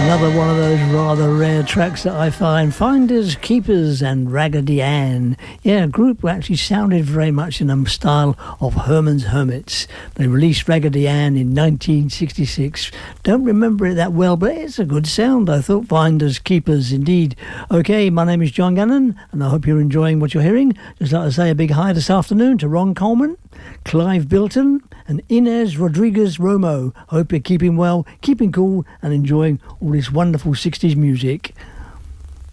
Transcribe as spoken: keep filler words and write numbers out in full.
Another one of those rather rare tracks that I find. Finders, Keepers and Raggedy Ann. Yeah, a group who actually sounded very much in the style of Herman's Hermits. They released Raggedy Ann in nineteen sixty-six. Don't remember it that well, but it's a good sound, I thought. Finders, Keepers, indeed. Okay, my name is John Gannon, and I hope you're enjoying what you're hearing. Just like to say a big hi this afternoon to Ron Coleman, Clive Bilton and Inez Rodriguez Romo. Hope you're keeping well, keeping cool and enjoying all this wonderful sixties music.